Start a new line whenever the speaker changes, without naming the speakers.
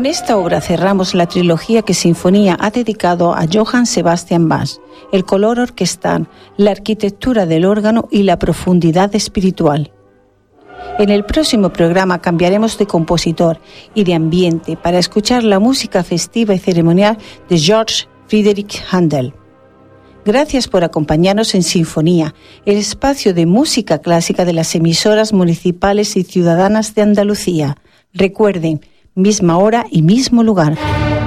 Con esta obra cerramos la trilogía que Sinfonía ha dedicado a Johann Sebastian Bach: el color orquestal, la arquitectura del órgano y la profundidad espiritual. En el próximo programa cambiaremos de compositor y de ambiente para escuchar la música festiva y ceremonial de Georg Friedrich Händel. Gracias por acompañarnos en Sinfonía, el espacio de música clásica de las emisoras municipales y ciudadanas de Andalucía. Recuerden, misma hora y mismo lugar.